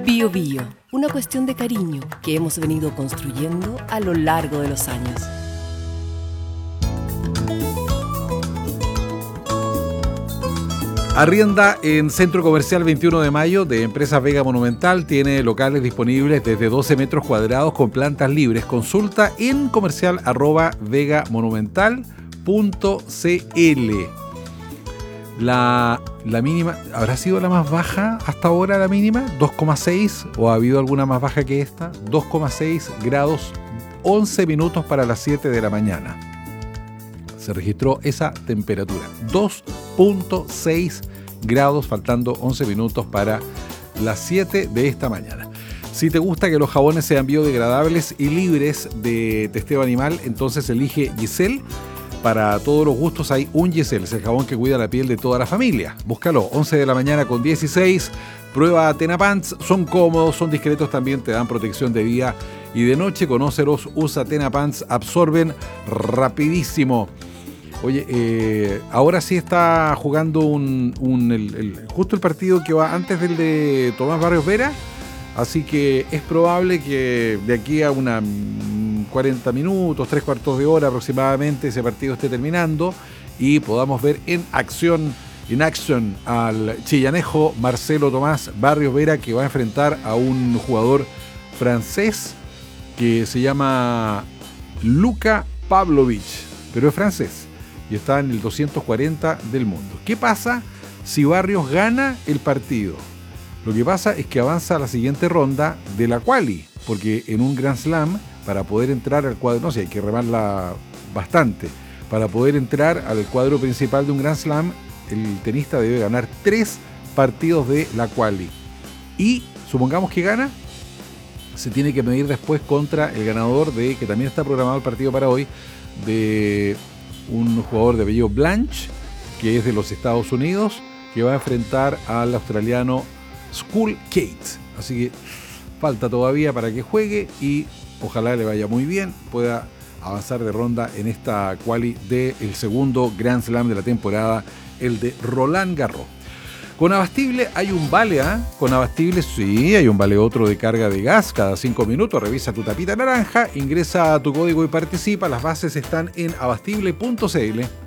Bio Bio, una cuestión de cariño que hemos venido construyendo a lo largo de los años. Arrienda en Centro Comercial 21 de Mayo de Empresas Vega Monumental. Tiene locales disponibles desde 12 metros cuadrados con plantas libres. Consulta en comercial@vegamonumental.cl. La mínima, ¿habrá sido la más baja hasta ahora la mínima? 2,6, ¿o ha habido alguna más baja que esta? 2,6 grados, 11 minutos para las 7 de la mañana. Se registró esa temperatura, 2,6 grados, faltando 11 minutos para las 7 de esta mañana. Si te gusta que los jabones sean biodegradables y libres de testeo animal, entonces elige Giselle. Para todos los gustos hay un Giselle, es el jabón que cuida la piel de toda la familia. Búscalo, 11 de la mañana con 16. Prueba Tena Pants, son cómodos, son discretos también, te dan protección de día y de noche. Conócelos, usa Tena Pants, absorben rapidísimo. Oye, ahora sí está jugando justo el partido que va antes del de Tomás Barrios Vera, así que es probable que de aquí a una 40 minutos, 3/4 de hora aproximadamente, ese partido esté terminando y podamos ver en acción al chillanejo Marcelo Tomás Barrios Vera, que va a enfrentar a un jugador francés que se llama Luka Pavlovic, pero es francés y está en el 240 del mundo. ¿Qué pasa si Barrios gana el partido? Lo que pasa es que avanza a la siguiente ronda de la quali, porque en un Grand Slam, para poder entrar al cuadro, no sé, hay que remarla bastante, para poder entrar al cuadro principal de un Grand Slam, el tenista debe ganar 3 partidos de la quali. Y supongamos que gana, se tiene que medir después contra el ganador de, que también está programado el partido para hoy, de un jugador de apellido Blanche, que es de los Estados Unidos, que va a enfrentar al australiano Skull Kate. Así que falta todavía para que juegue y ojalá le vaya muy bien, pueda avanzar de ronda en esta quali del segundo Grand Slam de la temporada, el de Roland Garros. Con Abastible hay un vale, Con Abastible sí, hay un vale otro de carga de gas cada 5 minutos. Revisa tu tapita naranja, ingresa tu código y participa. Las bases están en abastible.cl.